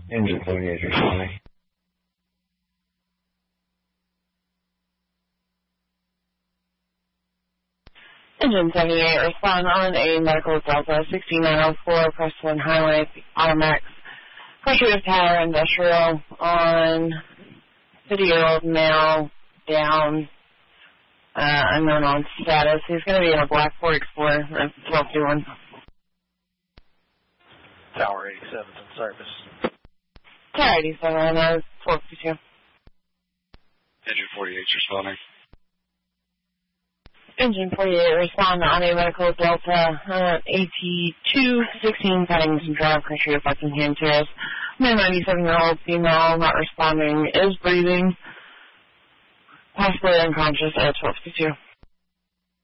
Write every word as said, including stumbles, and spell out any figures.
Engine forty-eight responding. Engine seventy-eight, respond on a medical Delta sixty-nine oh four, Preston Highway, Automax. Pressure of Tower Industrial on fifty-year-old male down, uh, unknown on status. He's going to be in a black Ford Explorer, uh, twelve two one. Tower eighty-seven in service. Tower eighty-seven, uh, twelve two two. Engine forty-eight responding. Engine forty-eight, respond on a medical Delta, uh, A T two sixteen, Paddington Drive, country of Buckingham Terrace. Man, ninety-seven-year-old female, not responding, is breathing, possibly unconscious at twelve two two.